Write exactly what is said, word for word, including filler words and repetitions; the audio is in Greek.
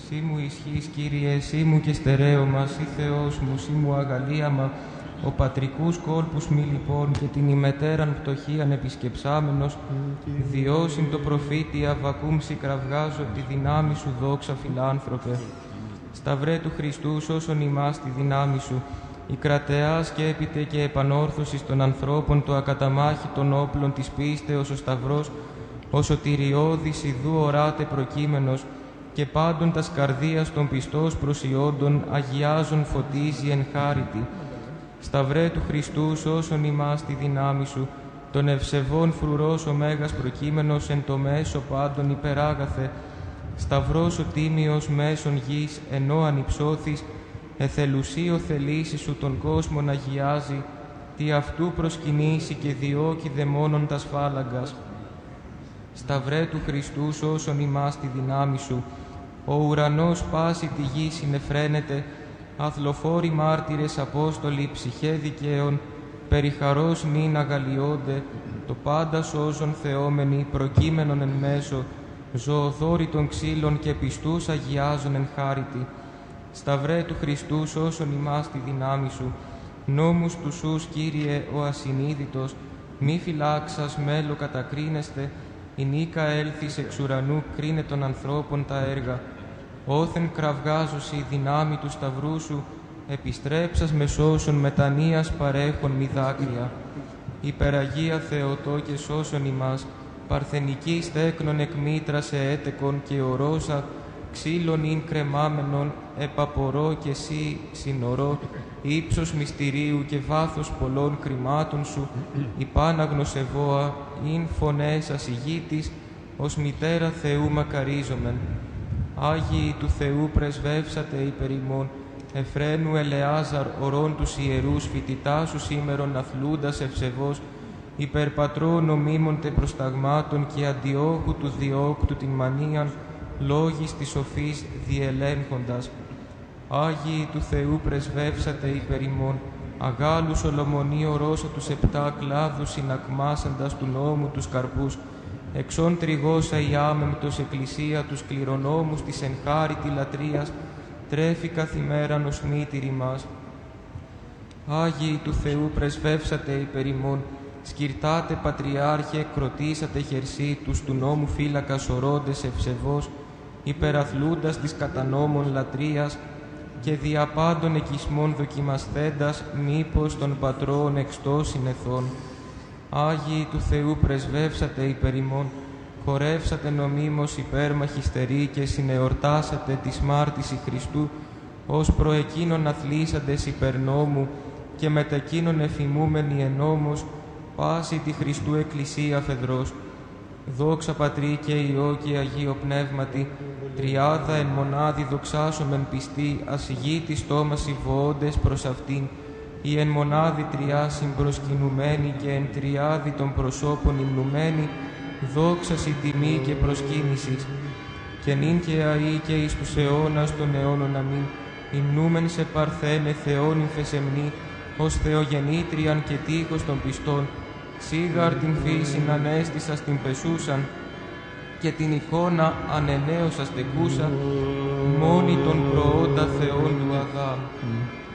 Σύ μου ισχύς, Κύριε, σύ μου και στερέωμα, σύ Θεός μου, σύ μου αγαλίαμα, ο πατρικούς κόλπους μη λοιπόν και την ημετέραν πτωχίαν επισκεψάμενος, διώσιν το προφήτη Αββακούμ σοι κραυγάζω τη δυνάμει σου δόξα φιλάνθρωπε. Σταυρέ του Χριστού σώσον ημάς τη δυνάμει σου, η κρατεά σκέπητε και επανόρθωσης των ανθρώπων το ακαταμάχη των όπλων της πίστεως ο Σταυρός, ο σωτηριώδης ιδού οράτε προκείμενος, και πάντων τας καρδίας των πιστός προσιόντων αγιάζων φωτίζει εν χάριτη. Σταυρέ του Χριστού σώσον ημάς τη δυνάμει σου, τον ευσεβών φρουρός ο μέγας προκείμενος εν το μέσο πάντων υπεράγαθε, Σταυρός ο τίμιος μέσον γης ενώ ανυψώθης, εθελουσίο θελήσει σου τον κόσμον αγιάζει, τι αυτού προσκυνήσει και διώκει δαιμόνων τας φάλαγγας. Σταυρέ του Χριστού σώσον ημάς τη δυνάμει σου, ο ουρανός πάση τη γη συνεφραίνεται, αθλοφόροι μάρτυρες Απόστολοι ψυχέ δικαίων, περί χαρός νυν αγαλιώνται, το πάντα σώζον θεόμενοι προκείμενον εν μέσω, ζωοδόροι των ξύλων και πιστούς αγιάζον εν χάριτη. Σταυρέ του Χριστού σώσον ημάς τη δυνάμει σου, νόμους του σους, Κύριε, ο ασυνείδητος, μη φυλάξας μέλο κατακρίνεστε, η νίκα έλθεις εξ ουρανού κρίνε των ανθρώπων τα έργα. Όθεν κραυγάζωση δυνάμει του σταυρού σου, επιστρέψας με σώσον μετανοίας παρέχον μη δάκρυα. Υπεραγία Θεοτό και σώσον ημάς, παρθενική στέκνον εκ μήτρας εέτεκον και ορόσα, ξύλων ειν κρεμάμενον, επαπορώ και εσύ συνορώ, ύψος μυστηρίου και βάθος πολλών κρυμάτων σου, υπάναγνος ευώα, ειν φωνές ασυγήτης, ως μητέρα Θεού μακαρίζομεν. Άγιοι του Θεού πρεσβεύσατε υπερ ημών, Εφραίνου Ελεάζαρ ορών τους ιερούς φοιτητά σου σήμερον αθλούντας ευσεβώς, υπερ πατρών νομίμων προσταγμάτων και αντιόχου του διώκτου την μανίαν, λόγης της σοφής διελέγχοντας. Άγιοι του Θεού πρεσβεύσατε υπερ ημών, αγάλου Σολομονή ορώσα τους επτά κλάδους συνακμάσαντας του νόμου τους καρπούς, εξών τριγώσα η άμεμπτος εκκλησία τους κληρονόμους της εν χάριτη λατρείας, τρέφει καθημέραν ως μήτηρη μας. Άγιοι του Θεού πρεσβεύσατε υπερ ημών, σκυρτάτε Πατριάρχε, κροτήσατε χερσί τους του νόμου φύλακας ορόντες ευσεβώς, υπεραθλούντας της κατανόμων λατρείας και δια πάντων εκισμών δοκιμασθέντας μήπως των πατρών εξτός συνεθών. Άγιοι του Θεού πρεσβεύσατε υπερ ημών, χορεύσατε νομίμως υπέρμαχοι στεροί και συνεορτάσατε τη σμάρτηση Χριστού, ως προεκείνων αθλήσαντες υπερ νόμου και μετακείνων εφημούμενοι εν νόμος, πάση τη Χριστού Εκκλησία φεδρός. Δόξα Πατρί και Υιό και Αγίο Πνεύματι, τριάδα εν μονάδι δοξάσομεν πιστή, ασυγήτη στόμαση βοώντες προς αυτήν, η εν μονάδι τριά συμπροσκυνουμένη και εν τριάδι των προσώπων υμνουμένη, δόξαση τιμή και προσκύνησης, και νυν και αεί και εις τους αιώνας των αιώνων αμήν, υμνούμεν σε παρθένε Θεόν υφεσεμνή, ως Θεογεννήτριαν και τείχος των πιστών, σίγαρ την φύσιν ανέστησας την πεσούσαν, και την εικόνα ανενέωσας τεκούσα, μόνη των προόντα Θεών του Αδάμ.